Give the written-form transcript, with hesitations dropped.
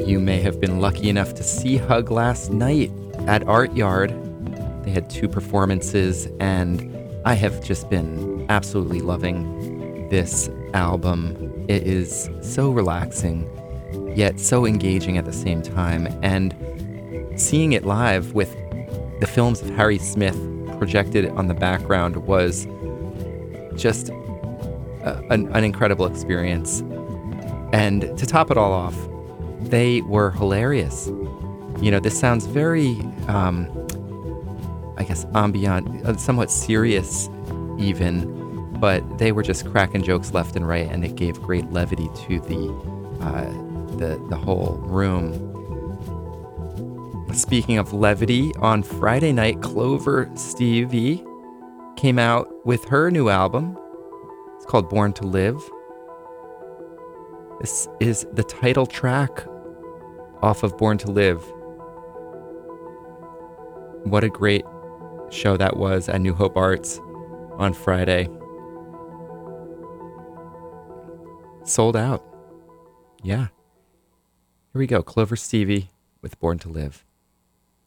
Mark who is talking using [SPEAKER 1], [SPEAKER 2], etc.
[SPEAKER 1] You may have been lucky enough to see Hug last night at Art Yard. They had 2 performances, and I have just been absolutely loving this album. It is so relaxing, yet so engaging at the same time. And seeing it live with the films of Harry Smith projected on the background was just an incredible experience. And to top it all off, they were hilarious. You know, this sounds very, I guess, ambient, somewhat serious even, but they were just cracking jokes left and right, and it gave great levity to the whole room. Speaking of levity, on Friday night, Clover Stevie came out with her new album. It's called Born to Live. This is the title track off of Born to Live. What a great show that was at New Hope Arts on Friday. Sold out. Yeah. Here we go. Clover Stevie with Born to Live.